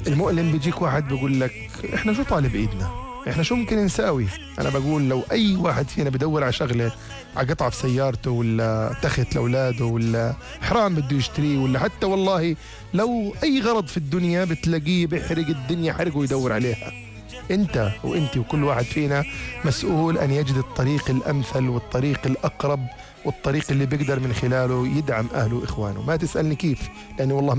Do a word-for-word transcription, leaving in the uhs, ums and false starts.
المؤلم بيجيك واحد بيقول لك احنا شو طالب ايدنا، احنا شو ممكن نساوي. انا بقول لو اي واحد فينا بدور على شغله، على قطعه في سيارته، ولا تخت لاولاده، ولا حرام بده يشتريه، ولا حتى والله لو اي غرض في الدنيا بتلاقيه بيحرق الدنيا حرق ويدور عليها. انت وانت وكل واحد فينا مسؤول ان يجد الطريق الامثل والطريق الاقرب والطريق اللي بيقدر من خلاله يدعم اهله واخوانه. ما تسالني كيف، لاني والله